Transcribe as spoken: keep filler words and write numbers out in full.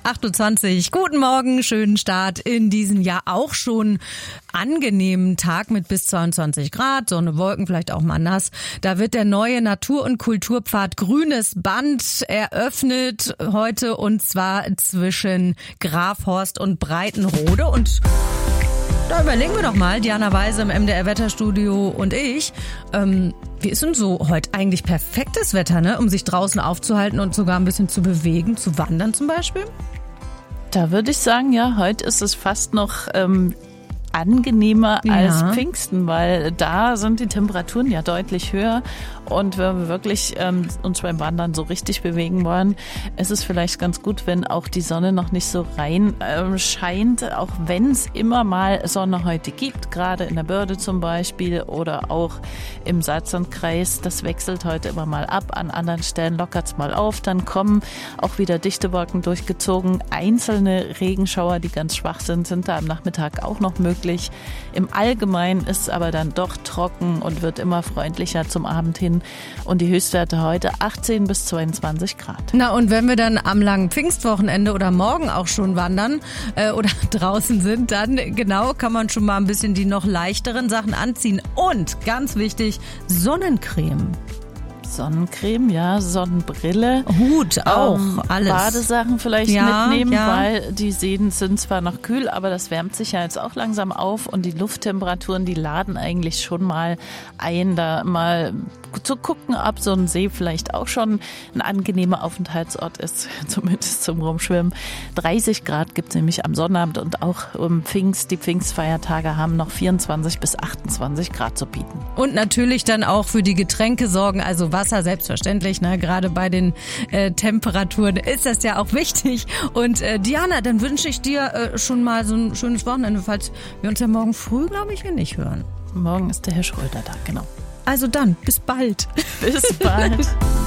achtundzwanzig. Guten Morgen, schönen Start in diesen ja auch schon angenehmen Tag mit bis zweiundzwanzig Grad, Sonne, Wolken, vielleicht auch mal nass. Da wird der neue Natur- und Kulturpfad Grünes Band eröffnet heute, und zwar zwischen Grafhorst und Breitenrode. Und da überlegen wir doch mal, Diana Weise im M D R-Wetterstudio und ich, ähm, wie ist denn so heute eigentlich perfektes Wetter, ne, um sich draußen aufzuhalten und sogar ein bisschen zu bewegen, zu wandern zum Beispiel? Da würde ich sagen, ja, heute ist es fast noch ähm, angenehmer Ja. als Pfingsten, weil da sind die Temperaturen ja deutlich höher, und wenn wir wirklich ähm, uns beim Wandern so richtig bewegen wollen, ist es vielleicht ganz gut, wenn auch die Sonne noch nicht so rein ähm, scheint, auch wenn es immer mal Sonne heute gibt, gerade in der Börde zum Beispiel oder auch im Salzlandkreis. Das wechselt heute immer mal ab, an anderen Stellen lockert es mal auf, dann kommen auch wieder dichte Wolken durchgezogen. Einzelne Regenschauer, die ganz schwach sind, sind da am Nachmittag auch noch möglich. Im Allgemeinen ist es aber dann doch trocken und wird immer freundlicher zum Abend hin. Und die Höchstwerte heute achtzehn bis zweiundzwanzig Grad. Na, und wenn wir dann am langen Pfingstwochenende oder morgen auch schon wandern äh, oder draußen sind, dann genau kann man schon mal ein bisschen die noch leichteren Sachen anziehen. Und ganz wichtig, Sonnencreme. Sonnencreme, ja, Sonnenbrille. Hut auch, ähm, alles. Badesachen vielleicht Ja, mitnehmen, ja. weil die Seen sind zwar noch kühl, aber das wärmt sich ja jetzt auch langsam auf, und die Lufttemperaturen, die laden eigentlich schon mal ein, da mal zu gucken, ob so ein See vielleicht auch schon ein angenehmer Aufenthaltsort ist, zumindest zum Rumschwimmen. dreißig Grad gibt es nämlich am Sonnabend, und auch um Pfingst, die Pfingstfeiertage haben noch vierundzwanzig bis achtundzwanzig Grad zu bieten. Und natürlich dann auch für die Getränke sorgen, also Wasser selbstverständlich, ne? Gerade bei den äh, Temperaturen ist das ja auch wichtig. Und äh, Diana, dann wünsche ich dir äh, schon mal so ein schönes Wochenende, falls wir uns ja morgen früh, glaube ich, hier nicht hören. Morgen ist der Herr Schröder da, genau. Also dann, bis bald. Bis bald.